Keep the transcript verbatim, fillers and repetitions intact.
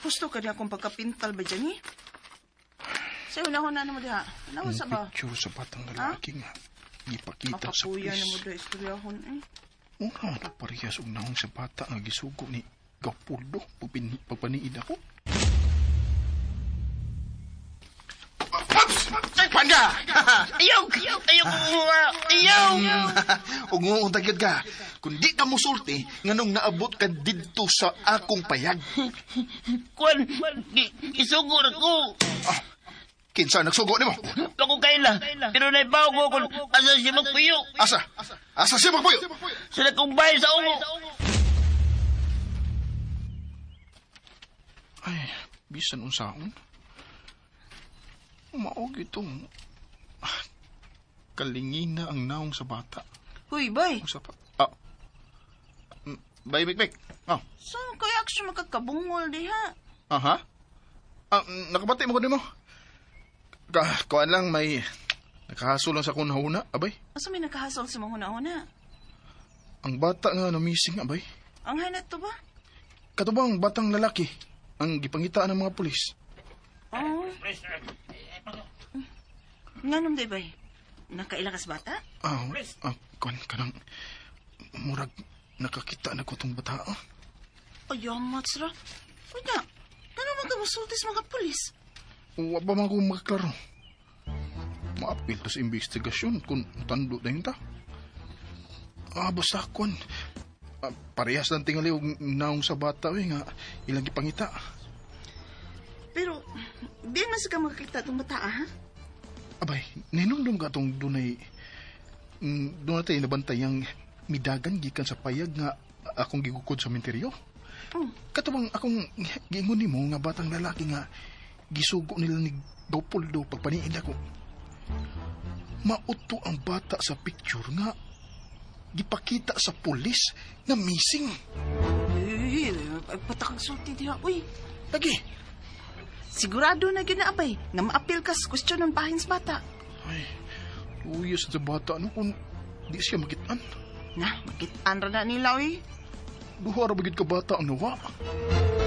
Gusto ka niya akong pagkapintal ba dyan eh? Sa'yo na na mo diha. Ano sa ba? Picture sa batang lalaki nga. Ipakita sa Makapuya na mo pulis. da istoryahon eh. Una na parehas og naong sa bata nga gisugo ni Gapuldo pagpini pagpaniid ako. Ay, panda! Ayaw! Ayaw! Ayaw! Ayaw! Ug nguong tagyod ka. Kung di ka musulti, nganong naabot ka didto sa akong payag. Kwan, isugo na ko. Ah, kinsa nagsugo nimo? Ako kaila. Pero naibaw ko kung asa siya magpuyo. Asa? Asa siya magpuyo? Sila kong bahay sa ungo. Ay, bisan unsaon. Maog itong ah, kalingina ang naong sa bata. Huy, bay. Ang sa pa... Ah. Mm, Bay, bik, bik. Ah. Saan kaya aksyon makakabungol diha? Aha. Ah, mm, nakabati mo ko mo. Ka, kuan lang may nakahasol lang sa kunahuna, abay. Asa may nakahasol sa mga huna-huna? Ang bata nga na missing, abay. Ang hanat to ba? Katubang batang lalaki ang gipangitaan ng mga pulis. Oo. Nganong day bay? Nakailakas bata? Ah, ah kuan kanang murag nakakita na ko tong bata. Ah. Ayamat sira. Kuya, ganun magkamusultis mga pulis? Wa ba man ko makaklaro? Maapil to sa investigasyon kung tando na yun ta. Ah, basta kuan. Ah, parehas lang tingali og naong sa bata eh, nga ilang gipangita. Pero, di man sa ka makakita itong bata, ha? Abay, ninumdum ka itong dunay... Mm, doon natin nabantay ang midagan gikan sa payag nga akong gigukod sa menteryo. Oh. Katubang akong giingon ni mo nga batang lalaki nga gisugo nila ni Gapuldo pagpaniin ako. Mauto ang bata sa picture nga gipakita sa pulis nga missing. Uy, patakag sulti diha. Uy, Lagi. sigurado na ginaabay nga maapil ka sa kwestiyon ng bahin sa bata. Ay, uyos sa bata ano kung di siya magitan. Na, magitan ra na nila, uy. Duha ra bagid ka bata ang nawa.